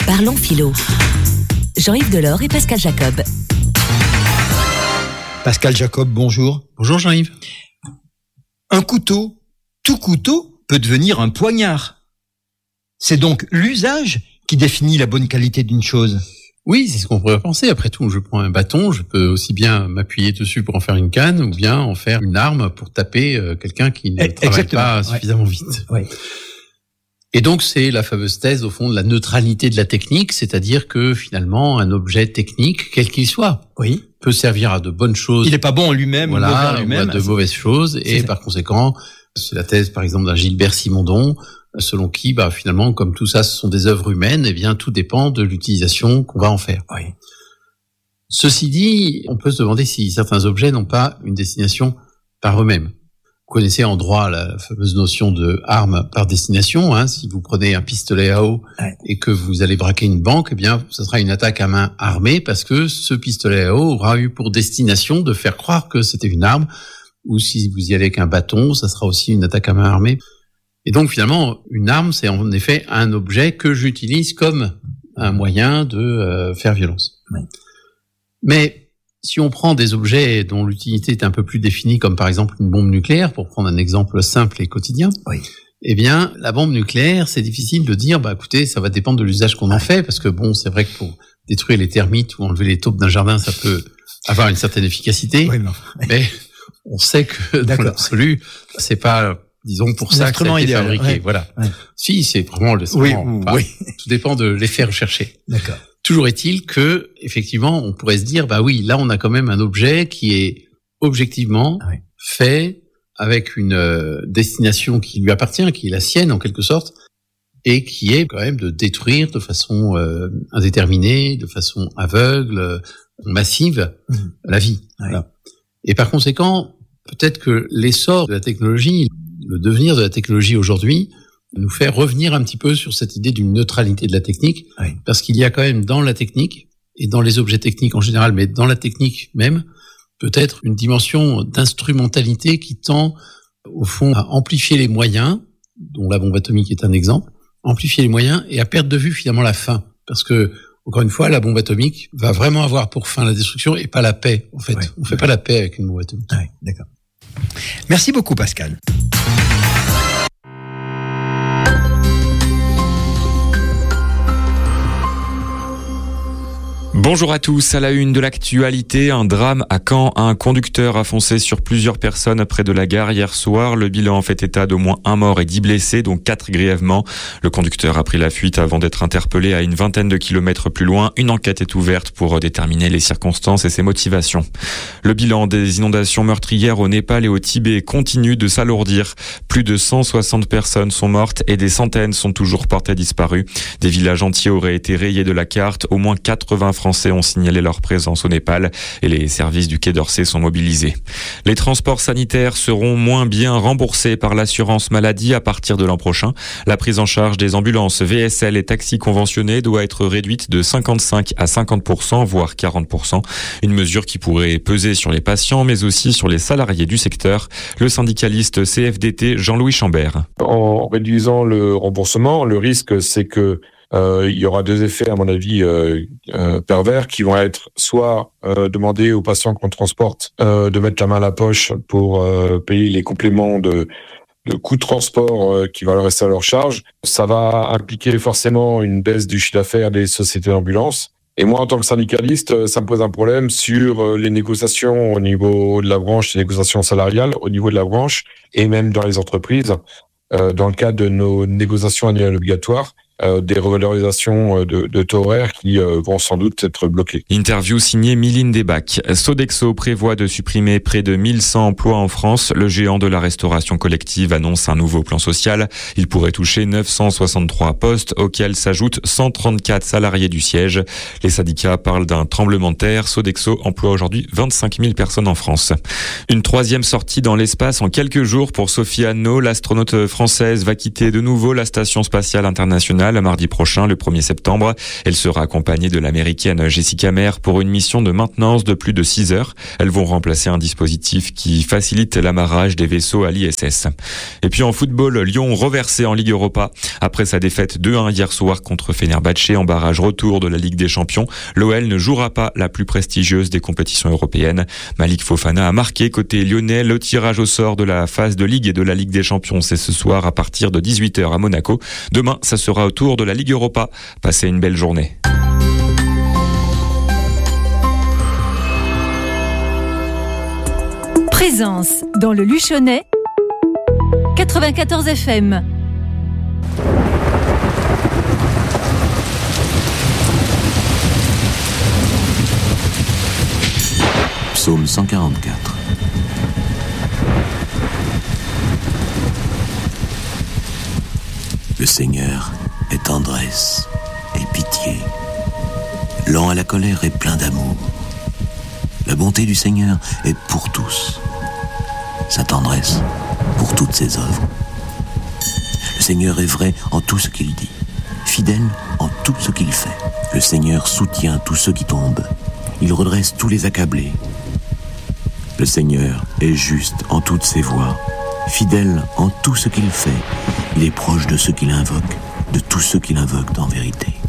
Parlons philo. Jean-Yves Delors et Pascal Jacob. Pascal Jacob, bonjour. Bonjour Jean-Yves. Un couteau, tout couteau peut devenir un poignard. C'est donc l'usage qui définit la bonne qualité d'une chose. Oui, c'est ce qu'on pourrait penser. Après tout, je prends un bâton, je peux aussi bien m'appuyer dessus pour en faire une canne ou bien en faire une arme pour taper quelqu'un qui ne travaille pas suffisamment vite. Oui. Et donc, c'est la fameuse thèse, au fond, de la neutralité de la technique, c'est-à-dire que, finalement, un objet technique, quel qu'il soit, peut servir à de bonnes choses. Il n'est pas bon en lui-même, ou à de mauvaises choses, et par conséquent, c'est la thèse, par exemple, d'un Gilbert Simondon, selon qui, finalement, comme tout ça, ce sont des œuvres humaines, eh bien, tout dépend de l'utilisation qu'on va en faire. Oui. Ceci dit, on peut se demander si certains objets n'ont pas une destination par eux-mêmes. Vous connaissez en droit la fameuse notion de arme par destination. Si vous prenez un pistolet à eau et que vous allez braquer une banque, eh bien, ce sera une attaque à main armée parce que ce pistolet à eau aura eu pour destination de faire croire que c'était une arme. Ou si vous y allez avec un bâton, ça sera aussi une attaque à main armée. Et donc, finalement, une arme, c'est en effet un objet que j'utilise comme un moyen de faire violence. Oui. Mais si on prend des objets dont l'utilité est un peu plus définie, comme par exemple une bombe nucléaire, pour prendre un exemple simple et quotidien, eh bien, la bombe nucléaire, c'est difficile de dire, écoutez, ça va dépendre de l'usage qu'on en fait, parce que c'est vrai que pour détruire les termites ou enlever les taupes d'un jardin, ça peut avoir une certaine efficacité, mais on sait que dans l'absolu, c'est pas, disons, pour ça que ça a été fabriqué. Voilà. Ouais. Si, c'est vraiment le tout dépend de l'effet recherché. D'accord. Toujours est-il que, effectivement, on pourrait se dire, là, on a quand même un objet qui est objectivement fait avec une destination qui lui appartient, qui est la sienne en quelque sorte, et qui est quand même de détruire de façon indéterminée, de façon aveugle, massive, la vie. Voilà. Et par conséquent, peut-être que l'essor de la technologie, le devenir de la technologie aujourd'hui, nous fait revenir un petit peu sur cette idée d'une neutralité de la technique, parce qu'il y a quand même dans la technique, et dans les objets techniques en général, mais dans la technique même, peut-être une dimension d'instrumentalité qui tend, au fond, à amplifier les moyens, dont la bombe atomique est un exemple, amplifier les moyens et à perdre de vue finalement la fin. Parce que, encore une fois, la bombe atomique va vraiment avoir pour fin la destruction et pas la paix, en fait. On fait pas la paix avec une bombe atomique. D'accord. Merci beaucoup, Pascal. Bonjour à tous, à la une de l'actualité, un drame à Caen. Un conducteur a foncé sur plusieurs personnes près de la gare hier soir. Le bilan fait état d'au moins 1 mort et 10 blessés, dont 4 grièvement. Le conducteur a pris la fuite avant d'être interpellé à une vingtaine de kilomètres plus loin. Une enquête est ouverte pour déterminer les circonstances et ses motivations. Le bilan des inondations meurtrières au Népal et au Tibet continue de s'alourdir. Plus de 160 personnes sont mortes et des centaines sont toujours portées disparues. Des villages entiers auraient été rayés de la carte. Au moins 80 Français ont signalé leur présence au Népal et les services du Quai d'Orsay sont mobilisés. Les transports sanitaires seront moins bien remboursés par l'assurance maladie à partir de l'an prochain. La prise en charge des ambulances, VSL et taxis conventionnés doit être réduite de 55 à 50%, voire 40%. Une mesure qui pourrait peser sur les patients, mais aussi sur les salariés du secteur. Le syndicaliste CFDT Jean-Louis Chambert. En réduisant le remboursement, le risque, c'est que il y aura 2 effets, à mon avis, pervers, qui vont être soit demander aux patients qu'on transporte de mettre la main à la poche pour payer les compléments de coûts de transport qui va leur rester à leur charge. Ça va impliquer forcément une baisse du chiffre d'affaires des sociétés d'ambulance. Et moi, en tant que syndicaliste, ça me pose un problème sur les négociations au niveau de la branche, les négociations salariales au niveau de la branche, et même dans les entreprises, dans le cadre de nos négociations annuelles obligatoires. Des revalorisations de taux horaires qui vont sans doute être bloquées. Interview signée Mylène Desbacs. Sodexo prévoit de supprimer près de 1100 emplois en France. Le géant de la restauration collective annonce un nouveau plan social. Il pourrait toucher 963 postes, auxquels s'ajoutent 134 salariés du siège. Les syndicats parlent d'un tremblement de terre. Sodexo emploie aujourd'hui 25 000 personnes en France. Une 3e sortie dans l'espace en quelques jours pour Sophie Anno. L'astronaute française va quitter de nouveau la station spatiale internationale finale mardi prochain, le 1er septembre. Elle sera accompagnée de l'américaine Jessica Meir pour une mission de maintenance de plus de 6 heures. Elles vont remplacer un dispositif qui facilite l'amarrage des vaisseaux à l'ISS. Et puis en football, Lyon reversé en Ligue Europa. Après sa défaite 2-1 hier soir contre Fenerbahçe en barrage retour de la Ligue des Champions, l'OL ne jouera pas la plus prestigieuse des compétitions européennes. Malik Fofana a marqué côté lyonnais. Le tirage au sort de la phase de Ligue et de la Ligue des Champions, c'est ce soir à partir de 18h à Monaco. Demain, ça sera au tour de la Ligue Europa. Passez une belle journée. Présence dans le Luchonnais, 94 FM. Psaume 144. Le Seigneur est tendresse et pitié, lent à la colère et plein d'amour. La bonté du Seigneur est pour tous, sa tendresse pour toutes ses œuvres. Le Seigneur est vrai en tout ce qu'il dit, fidèle en tout ce qu'il fait. Le Seigneur soutient tous ceux qui tombent, il redresse tous les accablés. Le Seigneur est juste en toutes ses voies, fidèle en tout ce qu'il fait. Il est proche de ceux qui l'invoquent, de tous ceux qui l'invoquent en vérité.